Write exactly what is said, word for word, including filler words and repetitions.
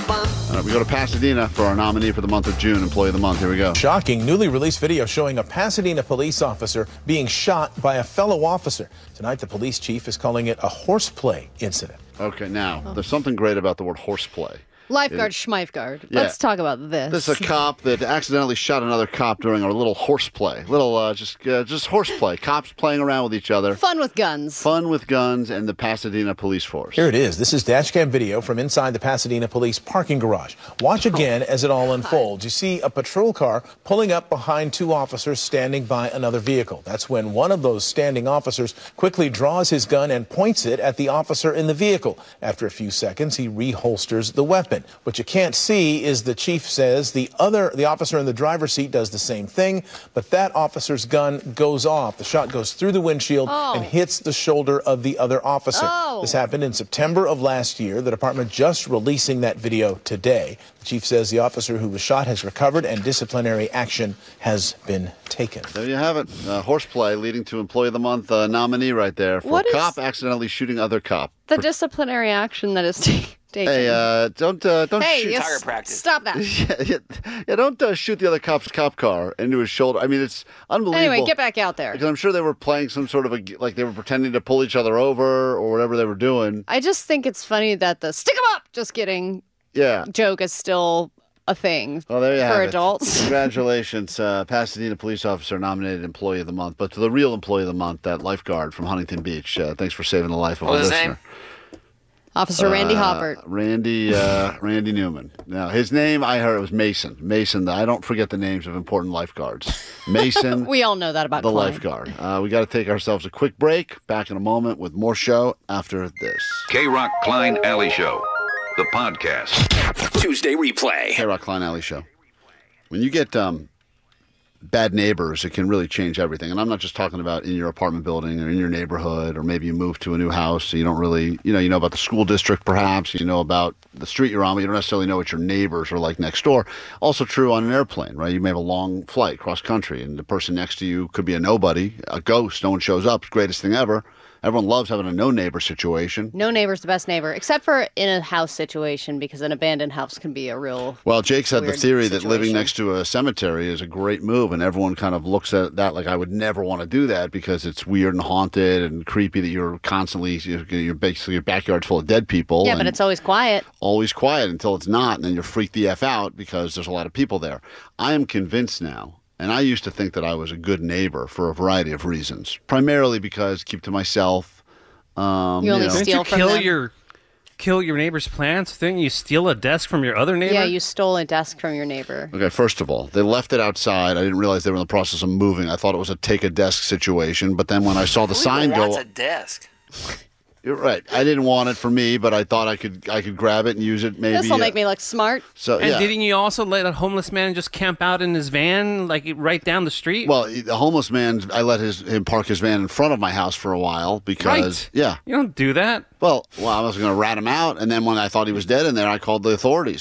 All right, we go to Pasadena for our nominee for the month of June, Employee of the Month. Here we go. Shocking newly released video showing a Pasadena police officer being shot by a fellow officer. Tonight, the police chief is calling it a horseplay incident. Okay, now, oh. there's something great about the word horseplay. Lifeguard, schmeifguard. Yeah. Let's talk about this. This is a cop that accidentally shot another cop during a little horseplay. Little, uh, just uh, just horseplay. Cops playing around with each other. Fun with guns. Fun with guns and the Pasadena police force. Here it is. This is dashcam video from inside the Pasadena police parking garage. Watch again as it all unfolds. You see a patrol car pulling up behind two officers standing by another vehicle. That's when one of those standing officers quickly draws his gun and points it at the officer in the vehicle. After a few seconds, he reholsters the weapon. What you can't see is the chief says the other, the officer in the driver's seat does the same thing, but that officer's gun goes off. The shot goes through the windshield oh. and hits the shoulder of the other officer. Oh. This happened in September of last year. The department just releasing that video today. The chief says the officer who was shot has recovered and disciplinary action has been taken. There you have it. Uh, horseplay leading to Employee of the Month uh, nominee right there for what cop accidentally shooting other cop. The disciplinary action that is taken. Hey, uh, don't uh, don't hey, shoot. Yes, practice. Stop that. yeah, yeah, yeah, don't uh, shoot the other cop's cop car into his shoulder. I mean, it's unbelievable. Anyway, get back out there. Because I'm sure they were playing some sort of a, like they were pretending to pull each other over or whatever they were doing. I just think it's funny that the stick 'em up, just kidding, yeah. joke is still a thing well, there you for have adults. It. Congratulations, uh, Pasadena police officer nominated Employee of the Month. But to the real Employee of the Month, that lifeguard from Huntington Beach. Uh, thanks for saving the life of what a was listener. His name? Officer Randy uh, Hoppert. Randy uh, Randy Newman. Now, his name, I heard it was Mason. Mason, I don't forget the names of important lifeguards. Mason. We all know that about the Klein. lifeguard. Uh, we got to take ourselves a quick break. Back in a moment with more show after this. K-Rock Klein Alley Show, the podcast. Tuesday replay. K-Rock Klein Alley Show. When you get um, bad neighbors, it can really change everything. And I'm not just talking about in your apartment building or in your neighborhood, or maybe you move to a new house, so you don't really, you know, you know about the school district perhaps, you know about the street you're on, but you don't necessarily know what your neighbors are like next door. Also true on an airplane, right? You may have a long flight cross country, and the person next to you could be a nobody, a ghost, no one shows up, greatest thing ever. Everyone loves having a no-neighbor situation. No neighbor's the best neighbor, except for in a house situation, because an abandoned house can be a real Well, Jake said the theory situation. that living next to a cemetery is a great move, and everyone kind of looks at that like, I would never want to do that because it's weird and haunted and creepy that you're constantly, you're, you're basically, your backyard's full of dead people. Yeah, but it's always quiet. Always quiet until it's not, and then you're freaked the F out because there's a lot of people there. I am convinced now. And I used to think that I was a good neighbor for a variety of reasons. Primarily because keep to myself. Um, you only you know. steal Didn't you from kill them? your kill your neighbor's plants? Didn't you steal a desk from your other neighbor? Yeah, you stole a desk from your neighbor. Okay, first of all, they left it outside. I didn't realize they were in the process of moving. I thought it was a take a desk situation. But then when I saw the sign go, What's a desk? You're right. I didn't want it for me, but I thought I could I could grab it and use it maybe. This will uh, make me look smart. So And yeah. didn't you also let a homeless man just camp out in his van, like right down the street? Well, the homeless man, I let his him park his van in front of my house for a while because Right. yeah. You don't do that. Well, well, I was going to rat him out, and then when I thought he was dead in there, I called the authorities